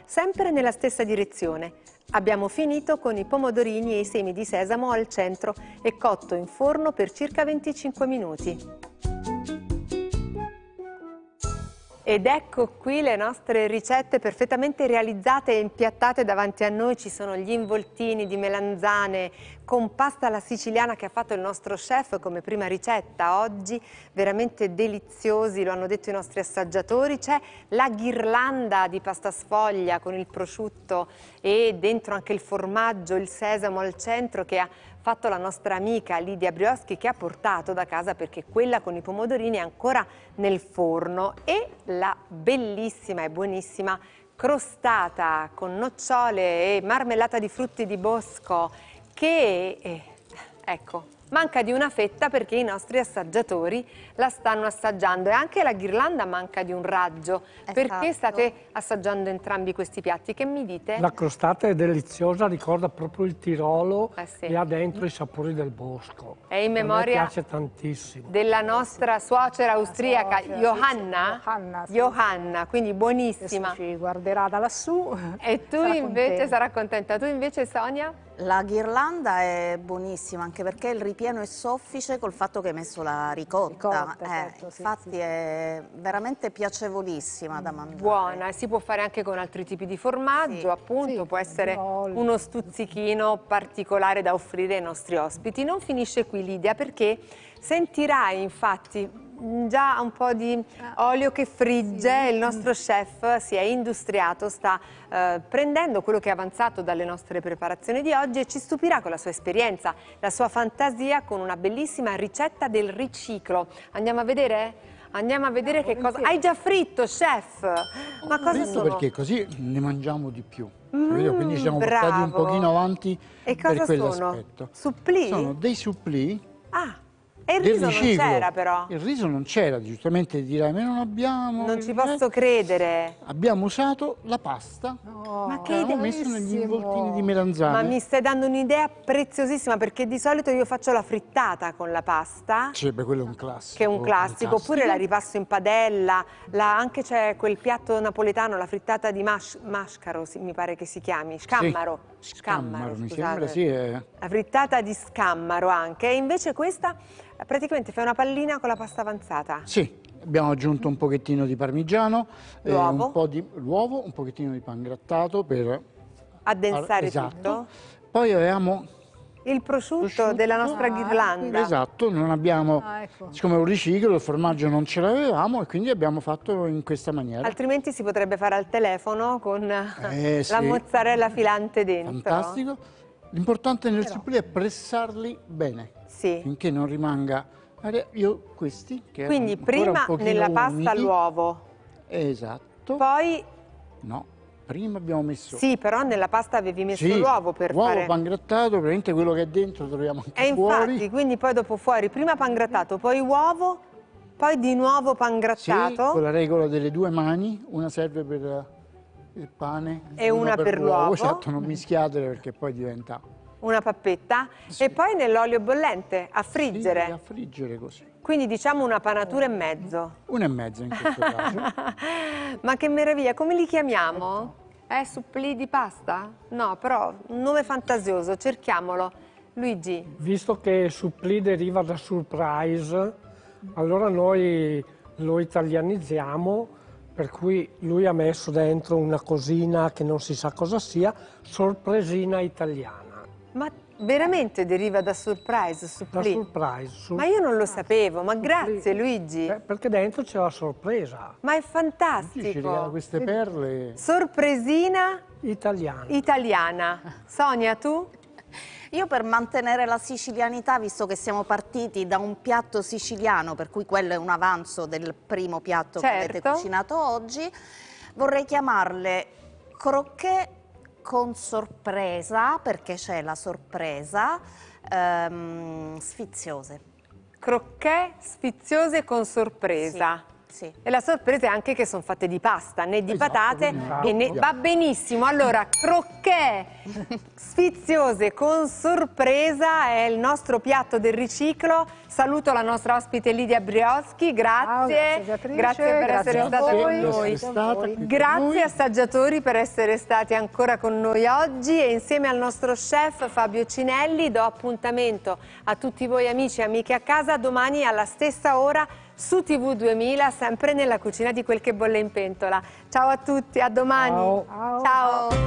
sempre nella stessa direzione. Abbiamo finito con i pomodorini e i semi di sesamo al centro e cotto in forno per circa 25 minuti. Ed ecco qui le nostre ricette perfettamente realizzate e impiattate davanti a noi. Ci sono gli involtini di melanzane con pasta alla siciliana che ha fatto il nostro chef come prima ricetta oggi, veramente deliziosi, lo hanno detto i nostri assaggiatori. C'è la ghirlanda di pasta sfoglia con il prosciutto e dentro anche il formaggio, il sesamo al centro che ha fatto la nostra amica Lidia Brioschi, che ha portato da casa perché quella con i pomodorini è ancora nel forno, e la bellissima e buonissima crostata con nocciole e marmellata di frutti di bosco che, ecco, manca di una fetta perché i nostri assaggiatori la stanno assaggiando, e anche la ghirlanda manca di un raggio. Esatto. Perché state assaggiando entrambi questi piatti? Che mi dite? La crostata è deliziosa, ricorda proprio il Tirolo Sì. e ha dentro i sapori del bosco. È in A me memoria piace tantissimo. della nostra suocera austriaca Johanna? Johanna, sì. Johanna, quindi buonissima. Adesso ci guarderà da lassù. E tu Sarà invece contenta. sarai contenta. Tu invece, Sonia? La ghirlanda è buonissima anche perché il ripieno è soffice col fatto che hai messo la ricotta. Certo, sì, Infatti sì. è veramente piacevolissima da mangiare. Buona, si può fare anche con altri tipi di formaggio, Sì. appunto, Sì, può essere olio. uno stuzzichino particolare da offrire ai nostri ospiti. Non finisce qui, Lidia, perché sentirai infatti già un po' di olio che frigge. Il nostro chef si è industriato, sta prendendo quello che è avanzato dalle nostre preparazioni di oggi e ci stupirà con la sua esperienza, la sua fantasia, con una bellissima ricetta del riciclo. Andiamo a vedere? Andiamo a vedere che cosa... Hai già fritto, chef? Ma cosa Fritto sono? perché così ne mangiamo di più. Capito? Quindi siamo portati un bravo. pochino avanti E per cosa sono? quell'aspetto. Supplì? Sono dei supplì Ah, e il del riso non riciclo. c'era però. Il riso non c'era, giustamente dirai, ma non abbiamo... Non ci posso credere. Abbiamo usato la pasta Ma che che abbiamo messo negli buonissimo. involtini di Ma melanzane. mi stai dando un'idea preziosissima, perché di solito io faccio la frittata con la pasta, Sì, beh, quello è un classico. che è un classico, oppure la ripasso in padella, anche c'è quel piatto napoletano, la frittata di mascaro, mi pare che si chiami, scammaro. Scammaro, mi scusate. sembra, sì. La frittata di scammaro anche, e invece questa praticamente fai una pallina con la pasta avanzata. Sì, abbiamo aggiunto un pochettino di parmigiano, L'uovo. un po' di l'uovo, un pochettino di pangrattato per... Addensare esatto. tutto. Poi avevamo Il prosciutto della nostra ghirlanda. Esatto, non abbiamo, Ecco. siccome è un riciclo, il formaggio non ce l'avevamo e quindi abbiamo fatto in questa maniera. Altrimenti si potrebbe fare al telefono con la sì. mozzarella filante dentro. Fantastico. L'importante nel supplì è pressarli bene, Sì. finché non rimanga... Io questi, che Quindi erano ancora prima un pochino nella pasta umidi. l'uovo, Esatto. poi No, prima abbiamo messo... sì, però nella pasta avevi messo Sì, l'uovo per uovo fare... pangrattato, praticamente quello che è dentro lo troviamo anche E fuori. infatti, quindi poi dopo fuori, prima pangrattato, poi uovo, poi di nuovo Sì, pangrattato. con la regola delle due mani, una serve per il pane E una per l'uovo. Esatto, non mischiatele perché poi diventa... Una pappetta, e poi nell'olio bollente a friggere. Sì, a friggere così. Quindi diciamo una panatura e mezzo. 1,5 in questo caso. Ma che meraviglia, come li chiamiamo? Supplì di pasta? No, però un nome fantasioso, cerchiamolo. Luigi, Visto che supplì deriva da surprise, allora noi lo italianizziamo, per cui lui ha messo dentro una cosina che non si sa cosa sia, sorpresina italiana. ma veramente deriva da surprise, Da supplì? surprise. Ma io non lo sapevo, ma grazie Luigi. Perché dentro c'è la sorpresa Ma è Ci regala fantastico. queste perle. Sorpresina italiana. italiana. Sonia, tu? Io per mantenere la sicilianità, visto che siamo partiti da un piatto siciliano, per cui quello è un avanzo del primo piatto che avete Certo. cucinato oggi, vorrei chiamarle crocchè con sorpresa, perché c'è la sorpresa, sfiziose. Crocchè sfiziose con sorpresa. Sì. E la sorpresa è anche che sono fatte di pasta, né di patate, e ne va benissimo. Allora, crocchè sfiziose con sorpresa è il nostro piatto del riciclo. Saluto la nostra ospite Lidia Brioschi, grazie. Grazie per essere stata con noi. Grazie assaggiatori per essere stati ancora con noi oggi, e insieme al nostro chef Fabio Cinelli do appuntamento a tutti voi amici e amiche a casa domani alla stessa ora su TV 2000, sempre nella cucina di Quel che bolle in pentola. Ciao a tutti, a domani. Ciao. Ciao.